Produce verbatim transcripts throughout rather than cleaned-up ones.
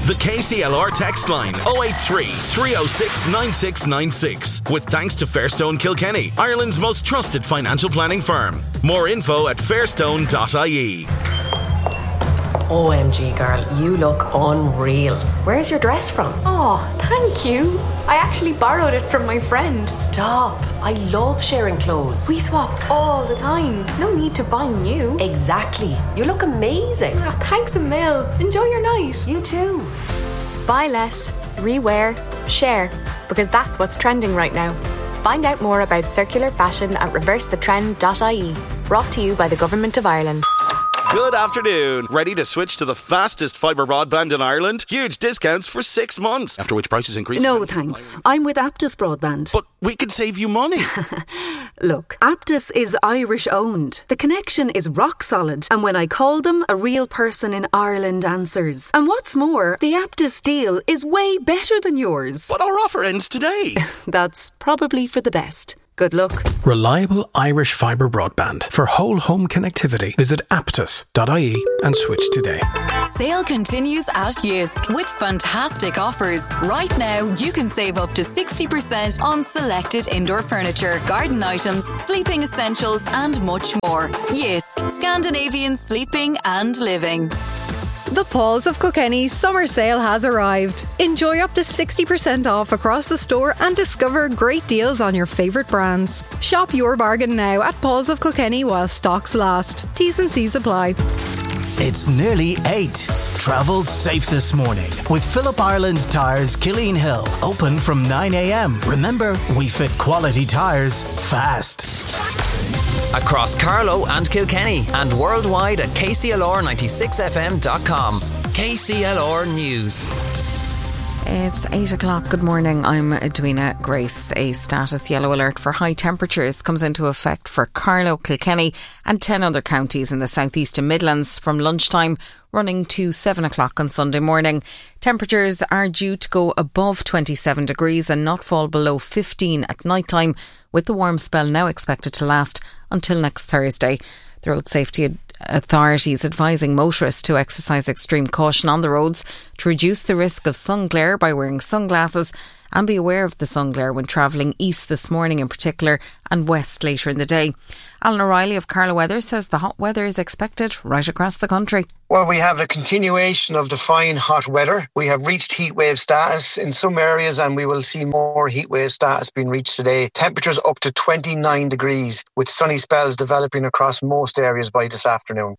The K C L R text line oh eight three, three oh six, nine six nine six. With thanks to Fairstone Kilkenny, Ireland's most trusted financial planning firm. More info at fairstone dot I E. O M G girl, you look unreal. Where's your dress from? Oh, thank you. I actually borrowed it from my friend. Stop. I love sharing clothes. We swap all the time. No need to buy new. Exactly. You look amazing. Oh, thanks a mil. Enjoy your night. You too. Buy less, rewear, share, because that's what's trending right now. Find out more about circular fashion at reverse the trend dot I E. Brought to you by the Government of Ireland. Good afternoon. Ready to switch to the fastest fibre broadband in Ireland? Huge discounts for six months, after which prices increase. No, thanks. I'm with Aptus Broadband. But we can save you money. Look, Aptus is Irish owned. The connection is rock solid, and when I call them, a real person in Ireland answers. And what's more, the Aptus deal is way better than yours. But our offer ends today. That's probably for the best. Good luck. Reliable Irish fibre broadband. For whole home connectivity, visit aptus dot I E and switch today. Sale continues at Jysk with fantastic offers. Right now, you can save up to sixty percent on selected indoor furniture, garden items, sleeping essentials and much more. Jysk, Scandinavian sleeping and living. The Paws of Kilkenny summer sale has arrived. Enjoy up to sixty percent off across the store and discover great deals on your favourite brands. Shop your bargain now at Paws of Kilkenny while stocks last. T's and C's apply. It's nearly eight. Travel safe this morning with Phillip Ireland Tyres Killeen Hill. Open from nine a.m. Remember, we fit quality tyres fast. Across Carlow and Kilkenny and worldwide at K C L R ninety-six F M dot com. K C L R News. It's eight o'clock. Good morning. I'm Edwina Grace. A status yellow alert for high temperatures comes into effect for Carlow, Kilkenny and ten other counties in the southeast and Midlands from lunchtime running to seven o'clock on Sunday morning. Temperatures are due to go above twenty-seven degrees and not fall below fifteen at night time, with the warm spell now expected to last until next Thursday. The road safety authorities advising motorists to exercise extreme caution on the roads to reduce the risk of sun glare by wearing sunglasses and be aware of the sun glare when travelling east this morning in particular and west later in the day. Alan O'Reilly of Carlow Weather says the hot weather is expected right across the country. Well, we have a continuation of the fine hot weather. We have reached heatwave status in some areas and we will see more heatwave status being reached today. Temperatures up to twenty-nine degrees with sunny spells developing across most areas by this afternoon.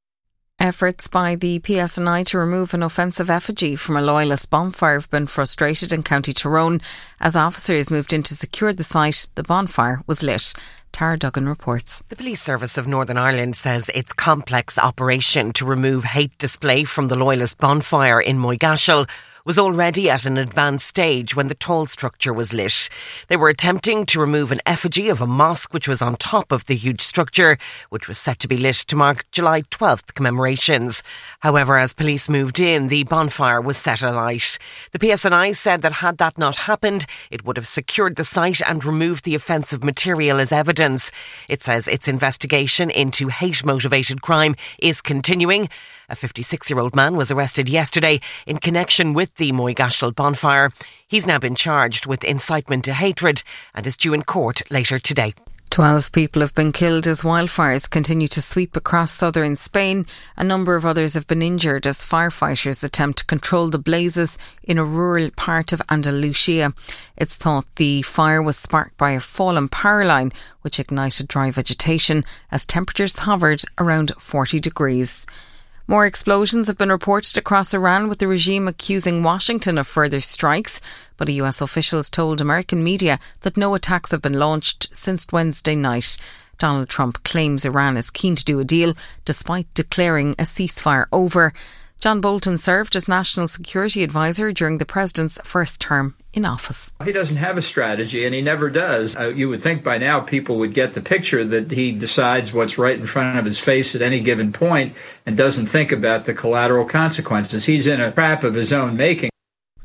Efforts by the P S N I to remove an offensive effigy from a loyalist bonfire have been frustrated in County Tyrone. As officers moved in to secure the site, the bonfire was lit. Tara Duggan reports. The Police Service of Northern Ireland says its complex operation to remove hate display from the loyalist bonfire in Moygashel was already at an advanced stage when the tall structure was lit. They were attempting to remove an effigy of a mosque which was on top of the huge structure, which was set to be lit to mark July twelfth commemorations. However, as police moved in, the bonfire was set alight. The P S N I said that had that not happened, it would have secured the site and removed the offensive material as evidence. It says its investigation into hate-motivated crime is continuing. A fifty-six-year-old man was arrested yesterday in connection with the Moygashel bonfire. He's now been charged with incitement to hatred and is due in court later today. Twelve people have been killed as wildfires continue to sweep across southern Spain. A number of others have been injured as firefighters attempt to control the blazes in a rural part of Andalusia. It's thought the fire was sparked by a fallen power line, which ignited dry vegetation as temperatures hovered around forty degrees. More explosions have been reported across Iran, with the regime accusing Washington of further strikes. But a U S official has told American media that no attacks have been launched since Wednesday night. Donald Trump claims Iran is keen to do a deal despite declaring a ceasefire over. John Bolton served as National Security Advisor during the President's first term in office. He doesn't have a strategy, and he never does. Uh, you would think by now people would get the picture that he decides what's right in front of his face at any given point and doesn't think about the collateral consequences. He's in a trap of his own making.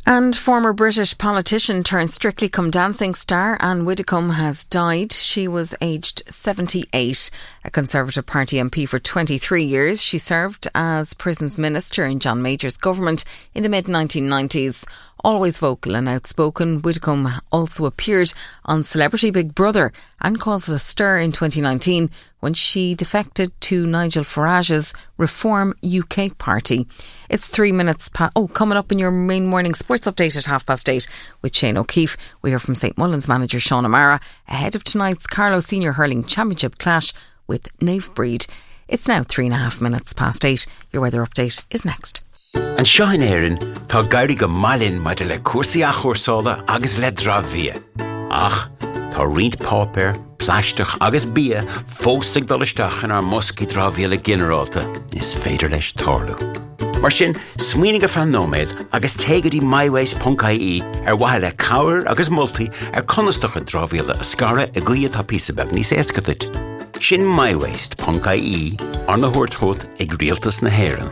And former British politician turned Strictly Come Dancing star Anne Widdecombe has died. She was aged seventy-eight. A Conservative Party M P for twenty-three years, she served as Prisons Minister in John Major's government in the mid nineteen nineties. Always vocal and outspoken, Widdecombe also appeared on Celebrity Big Brother and caused a stir in twenty nineteen when she defected to Nigel Farage's Reform U K party. It's three minutes past... Oh, coming up in your main morning sports update at half past eight with Shane O'Keefe. We hear from Saint Mullins manager Sean O'Mara ahead of tonight's Carlow Senior Hurling Championship clash with Naomh Breed. It's now three and a half minutes past eight. Your weather update is next. An Seán Éireann tá gairí go mailinn maid le cuasaí a chóirsála agus le drámhia. Ach, tá riant pápéir, pláisteach agus bia fósaigh dolisteach in ar moscaí drámhia le generalta is féidir leis tarlú. Mar sin, smaoinigh a fan nóméid agus tégadí myways dot I E ar waithe le cabhair agus multaí ar conastacha drámhia le ascara a gcuiad tá písabeh níos éascatit. Sin myways dot I E ar na thuairteóid ag rialtas na hÉireann.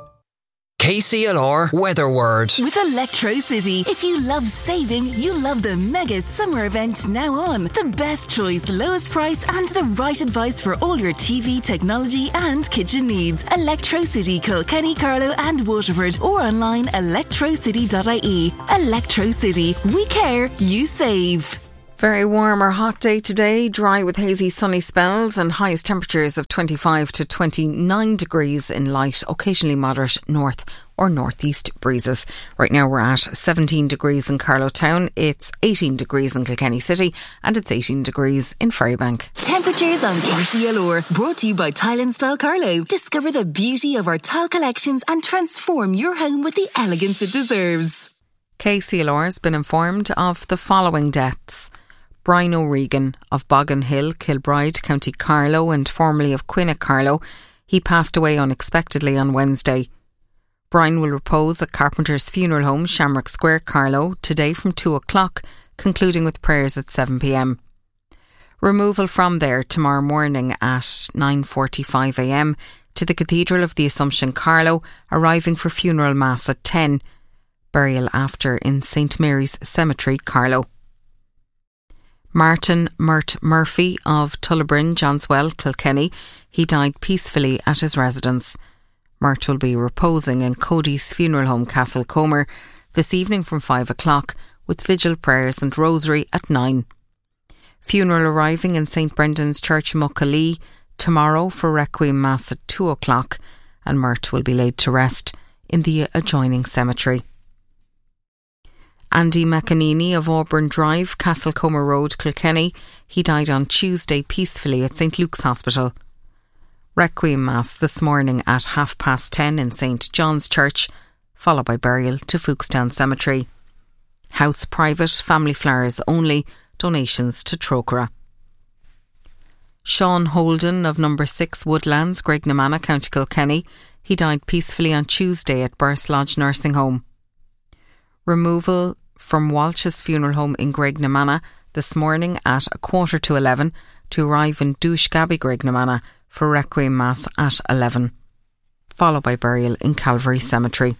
K C L R Weather Word. With Electro City, if you love saving, you love the mega summer event now on. The best choice, lowest price and the right advice for all your T V, technology and kitchen needs. Electro City, Kilkenny, Carlow and Waterford, or online electro city dot I E. Electro City. We care, you save. Very warm or hot day today, dry with hazy sunny spells and highest temperatures of twenty-five to twenty-nine degrees in light, occasionally moderate north or northeast breezes. Right now we're at seventeen degrees in Carlow Town, it's eighteen degrees in Kilkenny City and it's eighteen degrees in Ferrybank. Temperatures on K C L R, brought to you by Tile and Style Carlow. Discover the beauty of our tile collections and transform your home with the elegance it deserves. K C L R has been informed of the following deaths. Brian O'Regan of Boggin Hill, Kilbride, County Carlow and formerly of Quinna Carlow. He passed away unexpectedly on Wednesday. Brian will repose at Carpenter's Funeral Home, Shamrock Square, Carlow, today from two o'clock, concluding with prayers at seven p m. Removal from there tomorrow morning at nine forty-five a m to the Cathedral of the Assumption, Carlow, arriving for funeral mass at ten. Burial after in Saint Mary's Cemetery, Carlow. Martin Mert Murphy of Tullabrin, Johnswell, Kilkenny. He died peacefully at his residence. Mert will be reposing in Cody's Funeral Home, Castlecomer, this evening from five o'clock with vigil prayers and rosary at nine. Funeral arriving in Saint Brendan's Church, Muckalee, tomorrow for Requiem Mass at two o'clock, and Mert will be laid to rest in the adjoining cemetery. Andy McAneny of Auburn Drive, Castlecomer Road, Kilkenny. He died on Tuesday peacefully at Saint Luke's Hospital. Requiem Mass this morning at half past ten in Saint John's Church, followed by burial to Fookstown Cemetery. House private, family flowers only, donations to Trocra. Sean Holden of number six Woodlands, Graignamanagh, County Kilkenny. He died peacefully on Tuesday at Burse Lodge Nursing Home. Removal from Walsh's Funeral Home in Graignamanagh this morning at a quarter to eleven to arrive in Douche Gabby, Graignamanagh for Requiem Mass at eleven, followed by burial in Calvary Cemetery.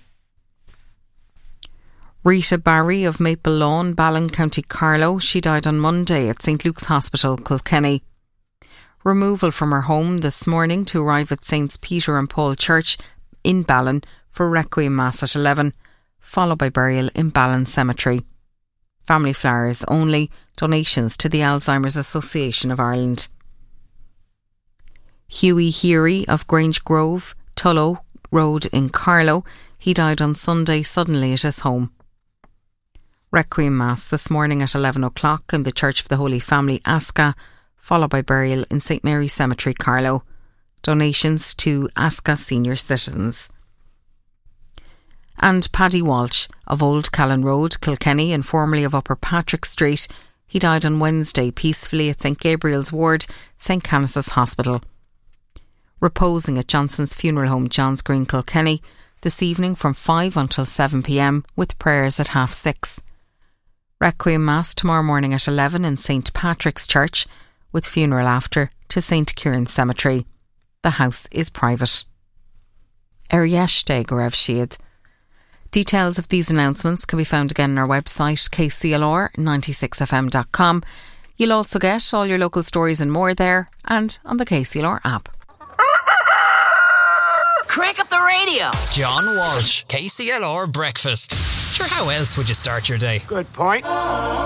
Rita Barry of Maple Lawn, Ballin, County Carlow. She died on Monday at Saint Luke's Hospital, Kilkenny. Removal from her home this morning to arrive at Saints Peter and Paul Church in Ballin for Requiem Mass at eleven, followed by burial in Ballin Cemetery. Family flowers only, donations to the Alzheimer's Association of Ireland. Hughie Heary of Grange Grove, Tullow Road in Carlow. He died on Sunday suddenly at his home. Requiem Mass this morning at eleven o'clock in the Church of the Holy Family, Asca, followed by burial in Saint Mary's Cemetery, Carlow. Donations to Asca Senior Citizens. And Paddy Walsh of Old Callan Road, Kilkenny, and formerly of Upper Patrick Street. He died on Wednesday peacefully at Saint Gabriel's Ward, Saint Canice's Hospital. Reposing at Johnson's Funeral Home, Johns Green, Kilkenny, this evening from five until seven p m with prayers at half six. Requiem Mass tomorrow morning at eleven in Saint Patrick's Church, with funeral after to Saint Kieran Cemetery. The house is private. Er yesterday go raibh siad. Details of these announcements can be found again on our website, k c l r ninety-six f m dot com. You'll also get all your local stories and more there, and on the K C L R app. Crank up the radio. John Walsh, K C L R Breakfast. Sure, how else would you start your day? Good point.